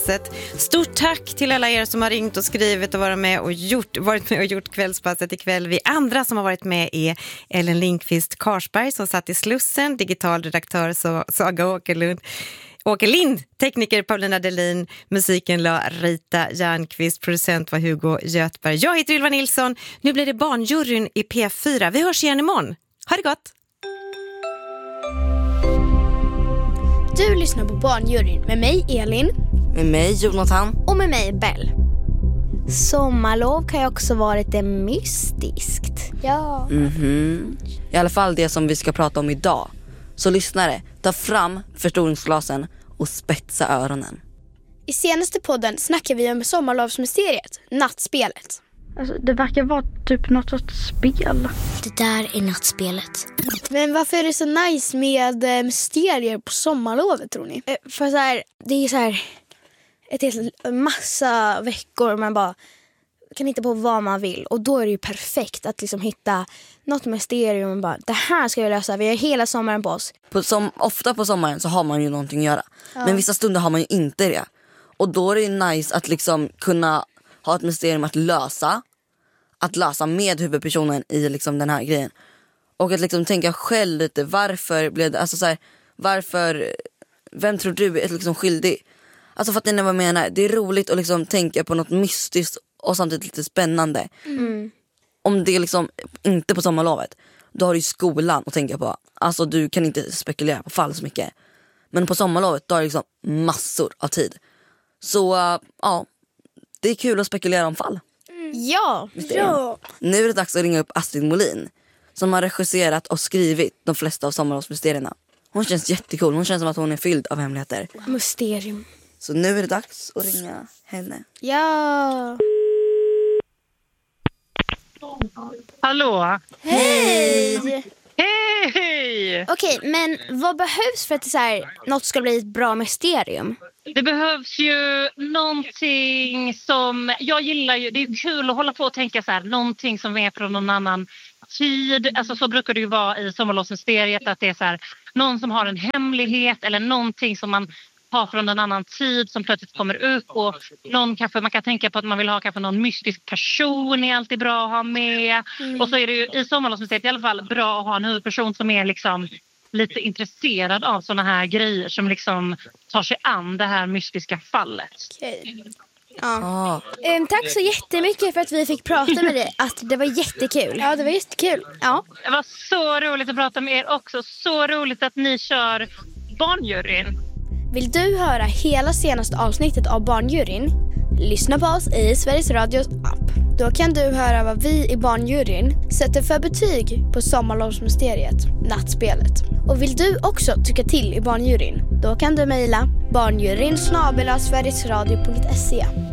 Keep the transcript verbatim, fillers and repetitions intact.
Kvällspasset. Stort tack till alla er som har ringt och skrivit och varit med och gjort, varit med och gjort Kvällspasset ikväll. Vi andra som har varit med är Ellen Lindqvist Karsberg som satt i Slussen, digital redaktör Saga Åkerlund, Åkerlind, tekniker Paulina Delin, musiken la Rita Järnqvist, producent var Hugo Götberg. Jag heter Ylva Nilsson. Nu blir det Barnjuryn i P fyra. Vi hörs igen imorgon. Ha det gott! Du lyssnar på Barnjuryn med mig Elin, med mig Jonathan och med mig Bell. Sommarlov kan ju också vara lite mystiskt. Ja. Mhm. I alla fall det som vi ska prata om idag. Så lyssnare, ta fram förstoringsglasen och spetsa öronen. I senaste podden snackar vi om sommarlovsmysteriet, nattspelet. Alltså, det verkar vara typ något sorts spel. Det där är nattspelet. Men varför är det så nice med eh, mysterier på sommarlovet, tror ni? Eh, för så här, det är så här ett helt massa veckor man bara kan hitta på vad man vill. Och då är det ju perfekt att liksom hitta något mysterium och bara, det här ska vi lösa. Vi har hela sommaren på oss. På, som, ofta på sommaren så har man ju någonting att göra. Ja. Men vissa stunder har man ju inte det. Och då är det ju nice att liksom kunna ha ett mysterium att lösa. Att lösa med huvudpersonen i liksom den här grejen. Och att liksom tänka själv lite, varför blev det, alltså så här, varför, vem tror du är liksom skyldig? Alltså för att ni vad jag menar, det är roligt att liksom tänka på något mystiskt och samtidigt lite spännande. Mm. Om det är liksom inte på sommarlovet, då har du skolan att tänka på. Alltså du kan inte spekulera på fall så mycket. Men på sommarlovet, då har du liksom massor av tid. Så uh, ja, det är kul att spekulera om fall. Ja, ja. Nu är det dags att ringa upp Astrid Molin, som har regisserat och skrivit de flesta av sommarlovsmysterierna. Hon känns jättecool, hon känns som att hon är fylld av hemligheter. Mysterium. Så nu är det dags att ringa henne. Ja. Hallå. Hej. Hej. Okej, men vad behövs för att det så här, något ska bli ett bra mysterium? Det behövs ju någonting som, jag gillar ju, det är kul att hålla på och tänka så här, någonting som är från någon annan tid. Alltså så brukar det ju vara i sommarlovsmysteriet, att det är så här, någon som har en hemlighet eller någonting som man har från en annan tid som plötsligt kommer upp, och någon kanske man kan tänka på att man vill ha kanske någon mystisk person är alltid bra att ha med. Mm. Och så är det ju i sommarlovsmysteriet i alla fall bra att ha en huvudperson som är liksom lite intresserad av såna här grejer, som liksom tar sig an det här mystiska fallet. Okej. Ja. Ah. Um, tack så jättemycket för att vi fick prata med dig. Att det var jättekul. Ja, det var jättekul. Ja. Det var så roligt att prata med er också. Så roligt att ni kör Barnjuryn. Vill du höra hela senaste avsnittet av Barnjuryn? Lyssna på oss i Sveriges Radios app. Då kan du höra vad vi i Barnjuryn sätter för betyg på sommarlovsmysteriet, nattspelet. Och vill du också tycka till i Barnjuryn? Då kan du mejla barnjuryn snabel-a sverigesradio punkt se.